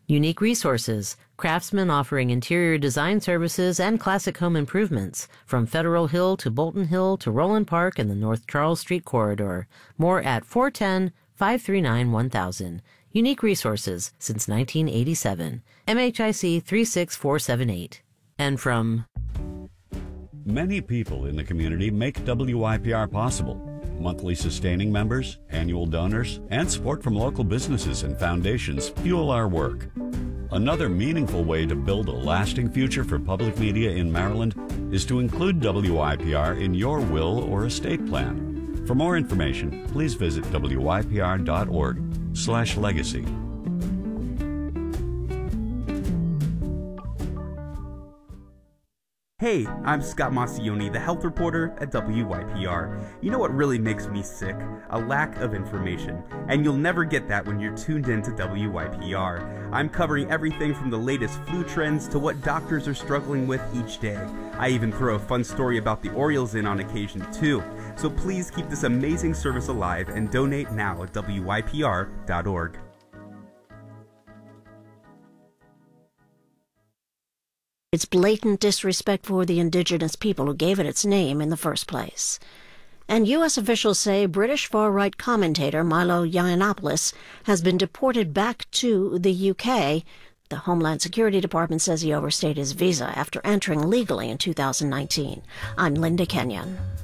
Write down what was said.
Unique Resources, craftsmen offering interior design services and classic home improvements, from Federal Hill to Bolton Hill to Roland Park and the North Charles Street corridor. More at 410-539-1000. Unique Resources since 1987. MHIC 36478. And from many people in the community make WYPR possible. Monthly sustaining members, annual donors, and support from local businesses and foundations fuel our work. Another meaningful way to build a lasting future for public media in Maryland is to include WYPR in your will or estate plan. For more information, please visit wypr.org/legacy. Hey, I'm Scott Massioni, the health reporter at WYPR. You know what really makes me sick? A lack of information. And you'll never get that when you're tuned in to WYPR. I'm covering everything from the latest flu trends to what doctors are struggling with each day. I even throw a fun story about the Orioles in on occasion too. So please keep this amazing service alive and donate now at WYPR.org. It's blatant disrespect for the indigenous people who gave it its name in the first place. And U.S. officials say British far-right commentator Milo Yiannopoulos has been deported back to the U.K. The Homeland Security Department says he overstayed his visa after entering legally in 2019. I'm Linda Kenyon.